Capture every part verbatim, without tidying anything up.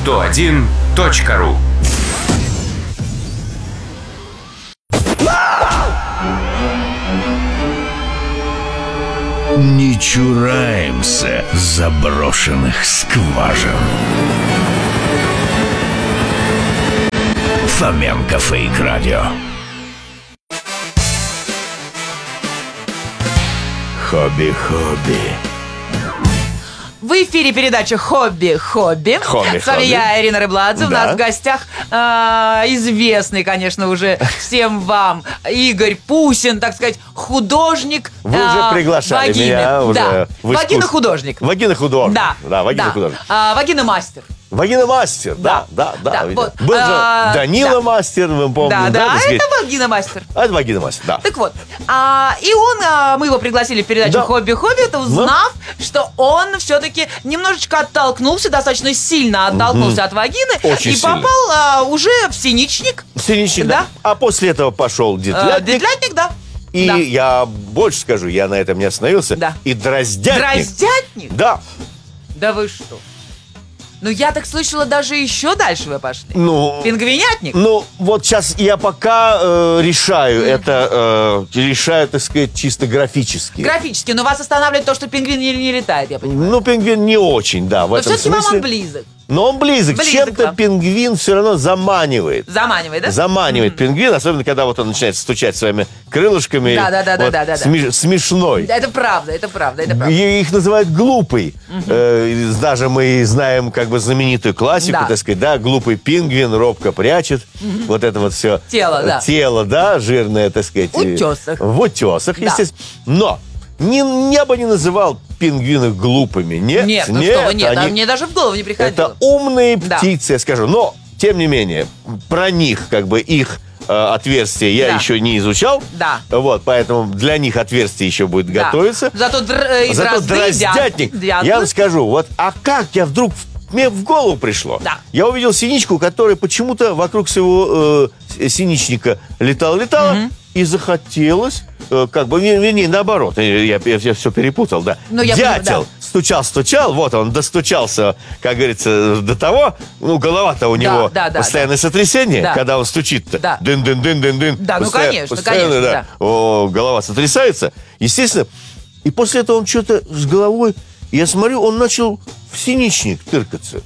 сто один точка ру. Не чураемся заброшенных скважин. Фоменко Фейк Радио. Хобби-хобби. В эфире передача «Хобби-хобби». Хобби-хобби. С вами я, Ирина Рыбладзе. У Да. нас в гостях э, известный, конечно, уже всем вам Игорь Пусин, так сказать, художник. Вы э, уже приглашали вагины. меня уже Да. в искусство. Вагина-художник. Вагина-художник. Да, Да, вагина-художник. А, вагина-мастер. Вагина-мастер, да, да, да. Да, видно. вот. Был же А, Данила да. мастер, мы помним. Да, да, так сказать? это вагина-мастер. А это вагина-мастер, да. Так вот, а, и он, а, мы его пригласили в передачу Да. «Хобби-хобби», это узнав, что он все-таки немножечко оттолкнулся, достаточно сильно оттолкнулся от вагины. Очень и сильно. попал а, уже в синичник. Синичник, да. Да. А после этого пошел Э, детлятник. Детлятник, да. И Да. я больше скажу, я на этом не остановился. Да. И дроздятник. Дроздятник? Да. Да вы что? Ну, я так слышала, даже еще дальше вы пошли. Ну, Пингвинятник? ну, вот сейчас я пока э, решаю это, э, решаю, так сказать, чисто графически. Графически, но вас останавливает то, что пингвин не, не летает, я понимаю. Ну, пингвин не очень, да, в Но этом все-таки вам смысле. он близок. Но он близок. Близок Чем-то вам. пингвин все равно заманивает. Заманивает, да? Заманивает пингвин, особенно когда вот он начинает стучать своими крылышками. Да, да, да, да, Вот да, да, да. смеш- смешной. Да, это правда, это правда, это правда. И их называют глупый. Э, даже мы знаем как бы знаменитую классику, Да. так сказать, да, глупый пингвин робко прячет. Вот это вот все. Тело, да. Тело, да, жирное, так сказать. В утесах. В утесах, Да. естественно. Но не, я бы не называл пингвинов глупыми. Нет, Нет, ну что вы, нет, а они- мне даже в голову не приходило. это умные Да. птицы, я скажу. Но, тем не менее, про них, как бы их э, отверстие я Да. еще не изучал. Да. Вот, поэтому для них отверстие еще будет Да. готовиться. Зато, др- э, и Зато дрозды, дроздятник. дят- дятлы. Я вам скажу, вот, а как я вдруг в- мне в голову пришло? Да. Я увидел синичку, которая почему-то вокруг своего э, синичника летала-летала, и захотелось, э, как бы, вер- вернее, наоборот, э, я, я, все перепутал, да. Ну, я Дятел понимаю, стучал-стучал, вот он достучался, как говорится, до того, ну, голова-то у него да, да, постоянное сотрясение, Да. когда он стучит-то. Да. Дын-дын-дын-дын-дын. Да, ну, Постоянно- конечно, постоянно, конечно, да. да. О, голова сотрясается. Естественно, и после этого он что-то с головой, я смотрю, он начал в синичник тыркаться.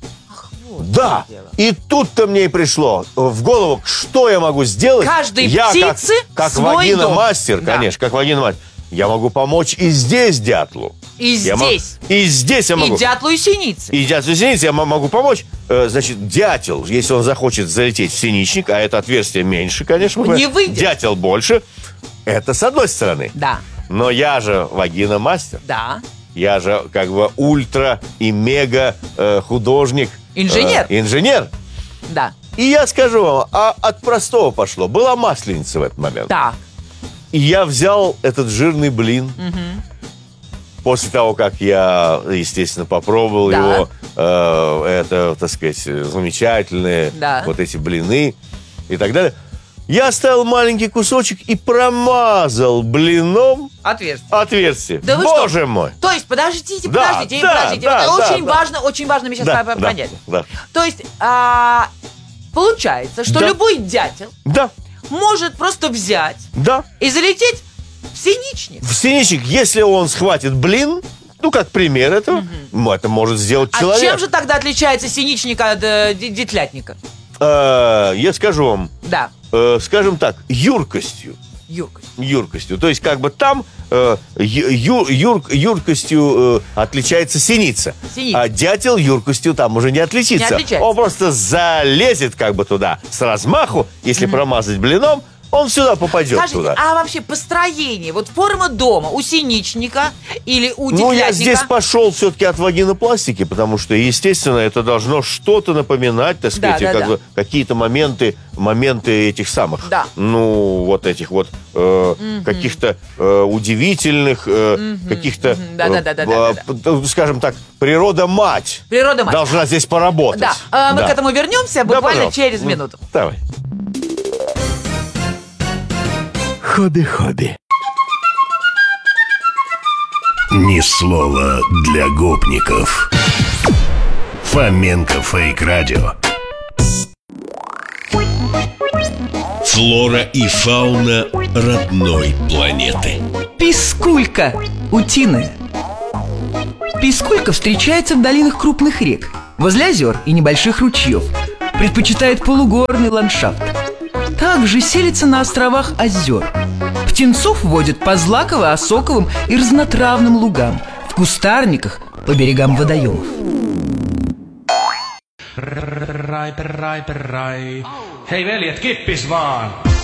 Да, в чем дело. и тут-то мне и пришло в голову, что я могу сделать. Каждой я птице как, как свой вагина-мастер, дом. Да. конечно, как вагина-мастер. Я могу помочь и здесь дятлу. И Я мо- здесь. И здесь я могу. И дятлу, и синицы. И дятлу и синице я м- могу помочь. Э, Значит, дятел, если он захочет залететь в синичник, а это отверстие меньше, конечно. мы Не понимаем, выйдет. Дятел больше. Это с одной стороны. Да, Но я же вагина-мастер. да. Я же как бы ультра и мега э, художник. Инженер. э, инженер. Да. И я скажу вам, а от простого пошло. Была масленица в этот момент. Так. И я взял этот жирный блин. После того, как я, естественно, попробовал Да. его, э, это, так сказать, замечательные Да. вот эти блины и так далее. Я оставил маленький кусочек и промазал блином Отверстие. отверстие. Да вы Боже что? мой! То есть, подождите, Да, подождите, да, подождите. да, это да, очень да. важно, очень важно мне сейчас Да, по- да, понять. да. То есть, а, получается, что Да. любой дятел Да, может просто взять да. и залететь в синичник. В синичник, если он схватит блин, ну, как пример этого, ну, это может сделать А человек. чем же тогда отличается синичник от э, д- детлятника? Э, я скажу вам, Да, э, скажем так, юркостью. Юрка. Юркостью. То есть, как бы там э, ю- ю- юр- юркостью э, отличается синица. Синица. А дятел юркостью там уже не отличится. Не отличается. Он просто залезет как бы туда с размаху, если промазать блином, он сюда попадет Скажите, туда. а вообще построение, вот форма дома у синичника или у Ну, я детлятника? здесь пошел все-таки от вагинопластики, потому что, естественно, это должно что-то напоминать, так сказать, да, как да. бы какие-то моменты, моменты этих самых, Да. ну, вот этих вот э, каких-то э, удивительных, э, каких-то, мгм. Да, да, да, да, э, да, да. п- скажем так, природа-мать Природа-мать. должна здесь поработать. Да, а, мы Да. к этому вернемся Да, буквально пожалуйста. через Ну, минуту. Давай. Хобби-хобби. Ни слова для гопников. Фоменко Фейк Радио. Флора и фауна родной планеты. Пискулька утиная. Пискулька встречается в долинах крупных рек, возле озер и небольших ручьев. Предпочитает полугорный ландшафт. Также селится на островах озер. Птенцов водят по злаково-осоковым и разнотравным лугам, в кустарниках по берегам водоемов. Hei veljet, kippis vaan!